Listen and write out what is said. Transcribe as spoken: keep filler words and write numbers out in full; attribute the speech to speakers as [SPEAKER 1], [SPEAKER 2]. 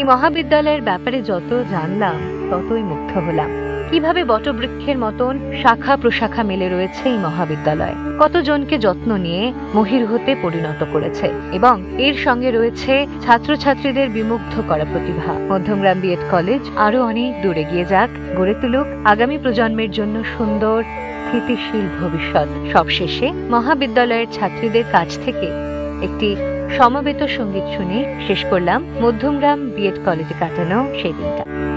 [SPEAKER 1] মহাবিদ্যালয়ের ব্যাপারে যত জানলাম ততই মুগ্ধ হলাম। কিভাবে বটবৃক্ষের মতন শাখা প্রশাখা মেলে রয়েছে এই মহাবিদ্যালয়, কতজনকে যত্ন নিয়ে মহিরুহতে পরিণত করেছে, এবং এর সঙ্গে রয়েছে ছাত্রছাত্রীদের বিমুগ্ধ করা প্রতিভা। মধ্যমগ্রাম বিএড কলেজ আরো অনেক দূরে গিয়ে যাক, গড়ে তুলুক আগামী প্রজন্মের জন্য সুন্দর স্থিতিশীল ভবিষ্যৎ। সবশেষে মহাবিদ্যালয়ের ছাত্রীদের কাছ থেকে একটি সমবেত সঙ্গীত শুনে শেষ করলাম মধ্যমগ্রাম বিএড কলেজে কাটানো সেই দিনটা।